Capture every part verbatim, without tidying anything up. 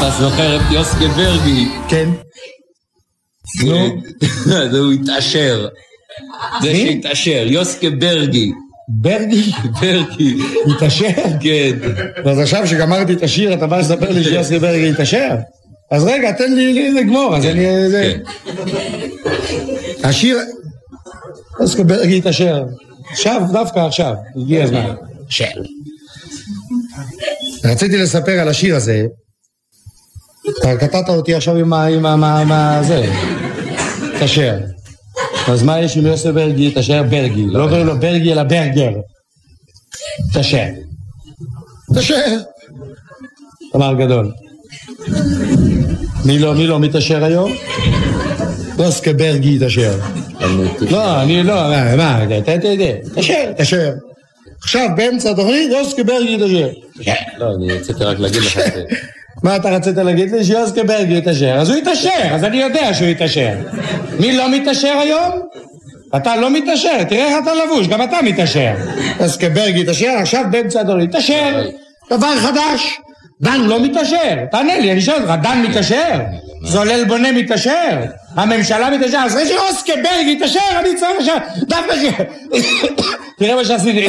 אתה זוכר את יוסקה ברגי? כן. זה הוא התעשר. זה שהתעשר, יוסקה ברגי. ברגי? ברגי. התעשר? כן. אז עכשיו שגמרתי את השיר, אתה בא לספר לי שיוסקה ברגי התעשר? אז רגע, תן לי לגמור, אז אני... השיר... יוסקה ברגי התעשר. עכשיו, דווקא עכשיו, הגיע הזמן. שיר. רציתי לספר על השיר הזה. אתה קטעת אותי עכשיו עם ה... עם ה... זה. תשר. אז מה יש עם יוסף ברגי? תשר ברגי. לא קוראים לו ברגי אלא ברגר. תשר. תשר. אמר גדול. מי לא, מי לא מתשר היום? יוסף ברגי תשר. לא, אני לא, מה, אתה יודע. תשר, תשר. עכשיו באמצע התוכנית יוסף ברגי תשר. לא, אני רציתי רק להגיד לך את זה. מה אתה רצית להגיד לי? שיוסקה ברגי יתאשר. אז הוא יתאשר, אז אני יודע שהוא יתאשר. מי לא מתאשר היום? אתה לא מתאשר, תראה איך אתה לבוש, גם אתה מתאשר. יוסקה ברגי יתאשר, עכשיו באמצע הדורי. יתאשר, דבר חדש. דן לא מתאשר, תענה לי, אני שואל אותך, דן מתאשר? זולל בונה מתאשר? הממשלה מתאשר? אז אחרי שיוסקה ברגי יתאשר, אני צריך עכשיו, דווקא ש... תראה מה שעשיתי.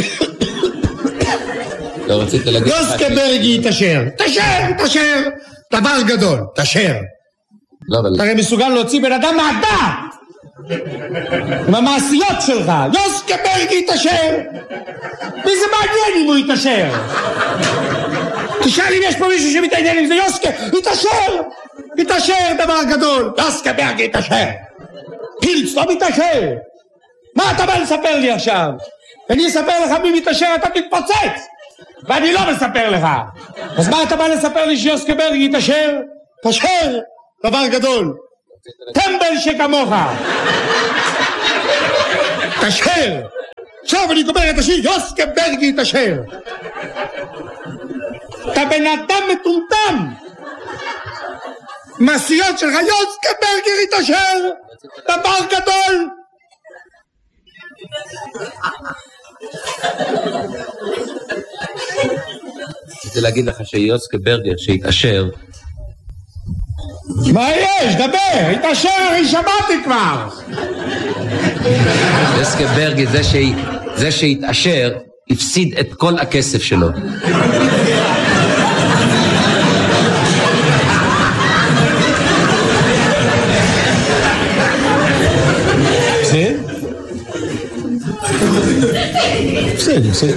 לא רצית להגיד... יוסקה ברגי תשר, תשר, תשר, דבר גדול, תשר. אתה הרי מסוגל להוציא בן אדם מהדעת עם המעשיות שלך. יוסקה ברגי תשר. מי זה מעניין אם הוא יתשר? תשאל אם יש פה מישהו שמתעניין עם זה. יוסקה, יתשר, יתשר, דבר גדול. יוסקה ברגי תשר. פילץ לא מתשר. מה אתה בא לספר לי עכשיו? אני אספר לך מי מתשר, אתה תתפוצץ ואני לא מספר לך. אז מה אתה בא לספר לי שיוסקה ברגי תשר? תשר, דבר גדול. טמבל שכמוך. תשר. עכשיו אני גומר את השיר, יוסקה ברגי תשר. אתה בן אדם מטומטם. מעשיות שלך, יוסקה ברגי תשר. דבר גדול. רציתי להגיד לך שיוסקה ברגר שהתאשר. מה יש? דבר, התאשר, אני שמעתי כבר. יוסקה ברגר זה שהתאשר הפסיד את כל הכסף שלו. הפסיד? הפסיד, הפסיד.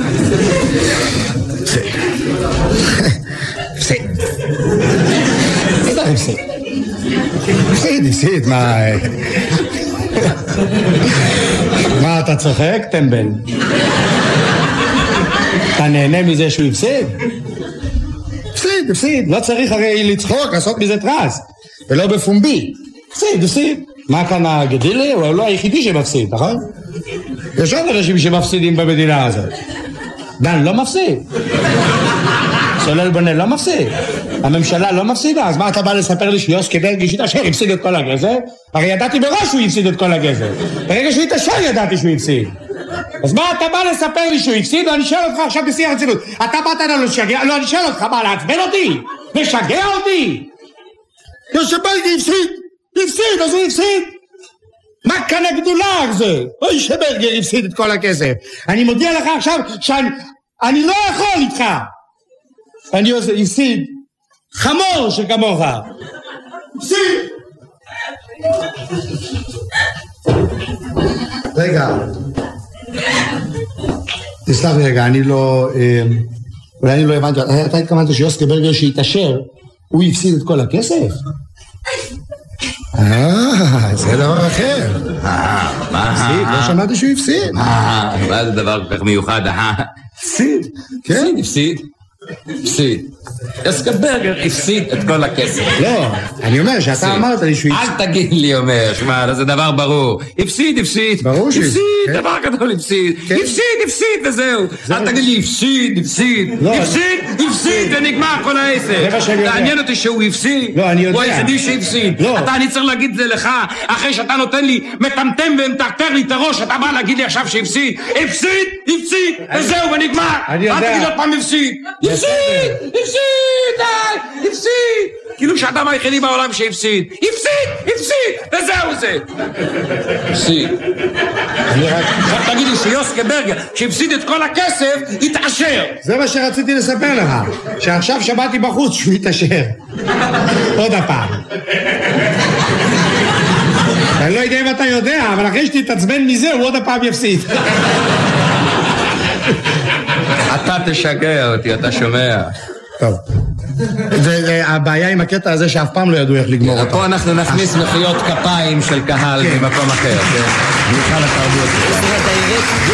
הפסיד. הפסיד. הפסיד, הפסיד, מה... מה אתה צוחק, טמבל? אתה נהנה מזה שהוא הפסיד? הפסיד, הפסיד. לא צריך הרי לצחוק, לעשות מזה טרס. ולא בפומבי. הפסיד, הפסיד. מה כאן הגדילי? הוא לא היחידי שמפסיד, נכון? יש עוד אנשים שמפסידים במדינה הזאת. דן לא מפסיד. סולל בונה לא מפסיד. הממשלה לא מפסידה. אז מה אתה בא לספר לי שיוסקה ברגי שהתאשר הפסיד את כל הגזר? הרי ידעתי בראש שהוא הפסיד את כל הגזר. ברגע שהוא התאשר ידעתי שהוא הפסיד. אז מה אתה בא לספר לי שהוא הפסיד? או אני שואל אותך עכשיו בשיא הרצינות. אתה באת לנו לשגע? לא, אני שואל אותך מה, לעצבן אותי? לשגע אותי? יוסקה ברגי הפסיד. הפסיד, אז הוא הפסיד. מה כאן הגדולה זה? אוי שברגר הפסיד את כל הכסף. אני מודיע לך עכשיו שאני אני לא יכול איתך. אני עושה, הפסיד חמור שכמוך. הפסיד. רגע. תסלח לי רגע, אני לא... אולי אני לא הבנתי. אתה התכוונת שיוסקה ברגר שהתאשר, הוא הפסיד את כל הכסף? אה, זה דבר אחר. אה, מה? הפסיד, לא שמעתי שהוא הפסיד. אה, מה זה דבר כל כך מיוחד? אה, הפסיד. כן? הפסיד. הפסיד. יוסקה ברגר הפסיד את כל הכסף. לא, אני אומר שאתה אמרת לי שהוא הפסיד. אל תגיד לי אומר, שמע, זה דבר ברור. הפסיד, הפסיד. ברור שהפסיד. הפסיד, דבר גדול הפסיד. הפסיד, הפסיד וזהו. אל תגיד לי הפסיד, הפסיד. הפסיד, הפסיד ונגמר כל העסק. תעניין אותי שהוא הפסיד. לא, אני יודע. הוא היחידי שהפסיד. אתה, אני צריך להגיד זה לך, אחרי שאתה נותן לי מטמטם ומטרטר לי את הראש, אתה בא להגיד לי עכשיו שהפסיד. הפסיד, הפסיד וזהו ונגמר. אל תגיד עוד פעם הפסיד. הפסיד, הפסיד, הפסיד. כאילו שהאדם היחידי בעולם שהפסיד. הפסיד, הפסיד, וזהו זה. הפסיד. תגיד לי שיוסקה ברגר, שהפסיד את כל הכסף, התעשר. זה מה שרציתי לספר לך, שעכשיו שמעתי בחוץ שהוא התעשר. עוד הפעם. אני לא יודע אם אתה יודע, אבל אחרי שתתעצבן מזה, הוא עוד הפעם יפסיד. אתה תשגע אותי, אתה שומע. טוב. הבעיה עם הקטע הזה שאף פעם לא ידעו איך לגמור אותה. פה אנחנו נכניס מחיאות כפיים של קהל ממקום אחר. מיכל התרבות.